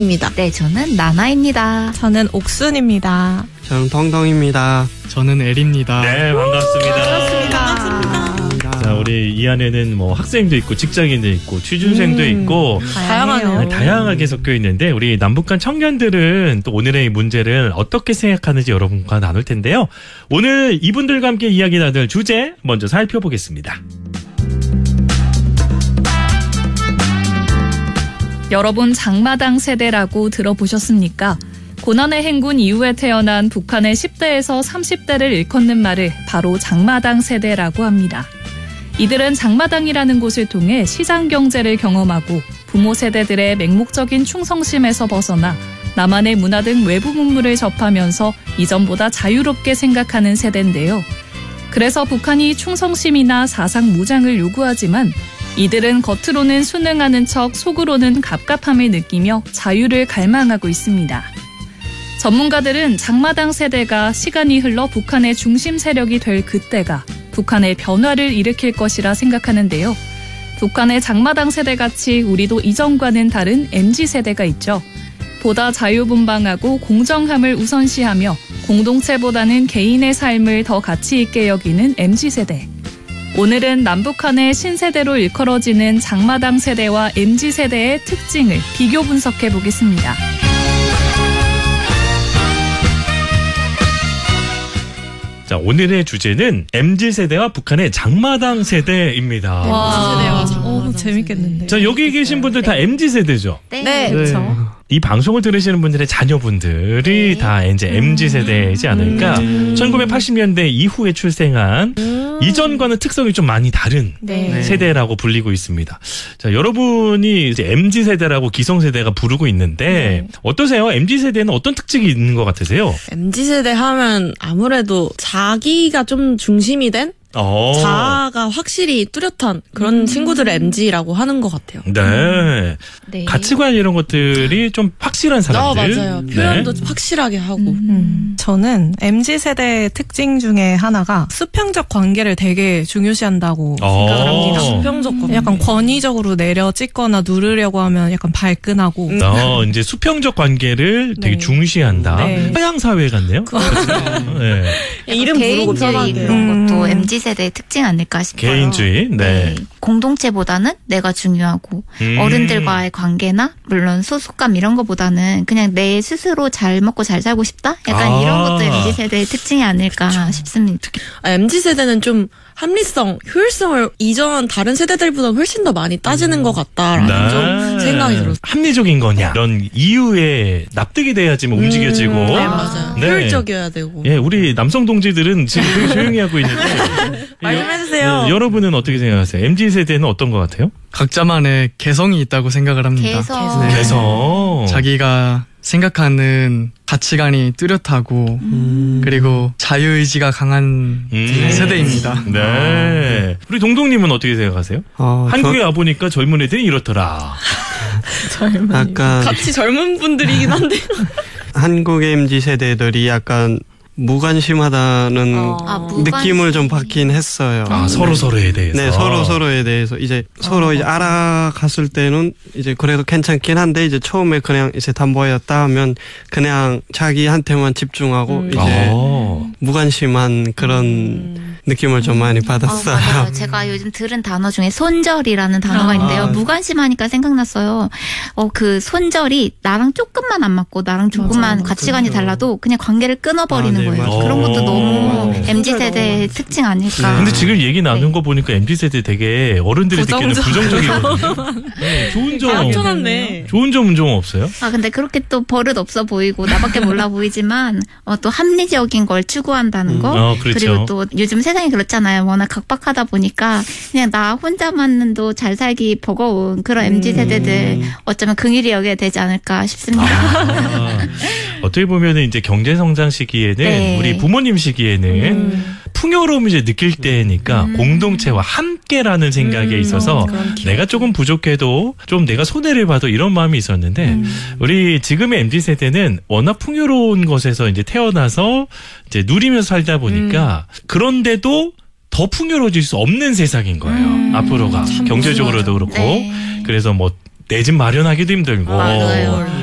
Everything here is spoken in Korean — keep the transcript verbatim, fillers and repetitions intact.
입니다. 네, 저는 나나입니다. 저는 옥순입니다. 저는 덩덩입니다. 저는 엘입니다. 네, 반갑습니다. 반갑습니다. 자, 우리 이 안에는 뭐 학생도 있고 직장인도 있고 취준생도 음, 있고 다양하네요. 다양하게 섞여 있는데 우리 남북한 청년들은 또 오늘의 이 문제를 어떻게 생각하는지 여러분과 나눌 텐데요. 오늘 이분들과 함께 이야기 나눌 주제 먼저 살펴보겠습니다. 여러분 장마당 세대라고 들어보셨습니까? 고난의 행군 이후에 태어난 북한의 십 대에서 삼십 대를 일컫는 말을 바로 장마당 세대라고 합니다. 이들은 장마당이라는 곳을 통해 시장 경제를 경험하고 부모 세대들의 맹목적인 충성심에서 벗어나 남한의 문화 등 외부 문물을 접하면서 이전보다 자유롭게 생각하는 세대인데요. 그래서 북한이 충성심이나 사상 무장을 요구하지만 이들은 겉으로는 순응하는 척 속으로는 갑갑함을 느끼며 자유를 갈망하고 있습니다. 전문가들은 장마당 세대가 시간이 흘러 북한의 중심 세력이 될 그때가 북한의 변화를 일으킬 것이라 생각하는데요. 북한의 장마당 세대같이 우리도 이전과는 다른 엠지 세대가 있죠. 보다 자유분방하고 공정함을 우선시하며 공동체보다는 개인의 삶을 더 가치 있게 여기는 엠지 세대. 오늘은 남북한의 신세대로 일컬어지는 장마당 세대와 엠지 세대의 특징을 비교 분석해 보겠습니다. 자, 오늘의 주제는 엠지 세대와 북한의 장마당 세대입니다. 와, 오, 재밌겠는데. 자, 여기 계신 분들 다 엠지 세대죠? 네. 네, 그렇죠. 이 방송을 들으시는 분들의 자녀분들이 네. 다 이제 엠지 세대이지 않을까. 음. 천구백팔십 년대 이후에 출생한 음. 이전과는 특성이 좀 많이 다른 네. 세대라고 불리고 있습니다. 자, 여러분이 이제 엠지 세대라고 기성세대가 부르고 있는데 네. 어떠세요? 엠지 세대는 어떤 특징이 있는 것 같으세요? 엠지 세대 하면 아무래도 자기가 좀 중심이 된 어. 자아가 확실히 뚜렷한 그런 음. 친구들을 엠지라고 하는 것 같아요. 네. 네. 가치관 이런 것들이 좀 확실한 사람들. 아, 맞아요. 표현도 확실하게 하고. 음, 저는 엠지 세대의 특징 중에 하나가 수평적 관계를 되게 중요시한다고 어. 생각을 합니다. 수평적 관계. 약간 권위적으로 내려 찍거나 누르려고 하면 약간 발끈하고. 음. 어, 이제 수평적 관계를 되게 네. 중시한다. 네. 서양 사회 같네요. 네. 이름 부르고 개인주의 편하게. 이런 것도 음. 엠지 세대의 특징 아닐까 싶어요. 개인주의. 네. 공동체보다는 내가 중요하고 음. 어른들과의 관계나 물론 소속감 이런 거보다는 그냥 내 스스로 잘 먹고 잘 살고 싶다? 약간 아. 이런 것도 엠지 세대의 특징이 아닐까 싶습니다. 아, 엠지 세대는 좀 합리성, 효율성을 이전 다른 세대들보다 훨씬 더 많이 따지는 것 같다라는 네. 좀 생각이 들었어요. 합리적인 거냐. 이런 이유에 납득이 돼야지 뭐 움직여지고. 음, 네, 맞아요. 네. 효율적이어야 되고. 예, 우리 남성 동지들은 지금 되게 조용히 하고 있는데. 말 좀 해주세요. 예, 여러분은 어떻게 생각하세요? 엠지 세대는 어떤 것 같아요? 각자만의 개성이 있다고 생각을 합니다. 개성. 네. 개성. 자기가 생각하는 가치관이 뚜렷하고 음. 그리고 자유의지가 강한 음. 세대입니다. 네. 우리 동동님은 어떻게 생각하세요? 어, 한국에 와보니까 젊은 애들이 이렇더라. 저, 약간 같이 젊은 분들이긴 한데. 한국 엠지 세대들이 약간 무관심하다는 아, 무관심. 느낌을 좀 받긴 했어요. 아, 서로 서로에 대해서. 네, 서로 서로에 대해서 이제 서로 이제 알아갔을 때는 이제 그래도 괜찮긴 한데 이제 처음에 그냥 이제 담보였다 하면 그냥 자기한테만 집중하고 음. 이제 어. 무관심한 그런 음. 느낌을 좀 많이 아, 받았어요. 맞아요. 제가 요즘 들은 단어 중에 손절이라는 단어가 아. 있는데요. 무관심하니까 생각났어요. 어, 그 손절이 나랑 조금만 안 맞고 나랑 조금만 맞아, 가치관이 그렇죠. 달라도 그냥 관계를 끊어버리는 아, 네, 거예요. 맞아요. 그런 것도 너무 어. 엠지 세대의 특징 아닐까. 네. 근데 지금 얘기 나눈 거 보니까 엠지 세대 되게 어른들이 듣기에는 부정적. 부정적이거든요. 네, 좋은 점. 엄청났네. 좋은 점은 좀 없어요? 아, 근데 그렇게 또 버릇 없어 보이고 나밖에 몰라 보이지만 어, 또 합리적인 걸 추구한다는 거. 음. 어, 그렇죠. 그리고 또 요즘 세상이 그렇잖아요. 워낙 각박하다 보니까 그냥 나 혼자만도 잘 살기 버거운 그런 엠지 세대들 어쩌면 긍일이 여겨야 되지 않을까 싶습니다. 아, 어떻게 보면 이제 경제 성장 시기에는 네. 우리 부모님 시기에는 음. 풍요로움을 이제 느낄 때니까 음. 공동체와 함께라는 생각에 음, 있어서 그런 기억. 내가 조금 부족해도 좀 내가 손해를 봐도 이런 마음이 있었는데 음. 우리 지금의 엠지 세대는 워낙 풍요로운 것에서 이제 태어나서 이제 누리면서 살다 보니까 음. 그런데도 더 풍요로워질 수 없는 세상인 거예요. 앞으로가 참 경제적으로도 무서워요. 그렇고 네. 그래서 뭐 내 집 마련하기도 힘들고 맞아요.